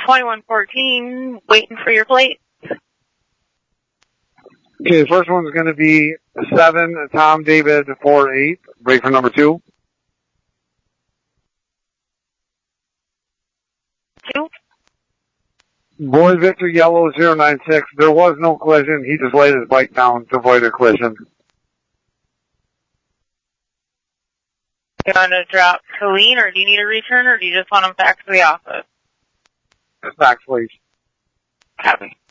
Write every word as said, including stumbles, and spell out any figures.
twenty-one fourteen, waiting for your plate. Okay, the first one's going to be seven, Tom David four eight. Break for number two. Two. Boy Victor Yellow zero nine six. There was no collision. He just laid his bike down to avoid a collision. You want to drop Colleen, or do you need a return, or do you just want them back to the office? Back, please. Copy.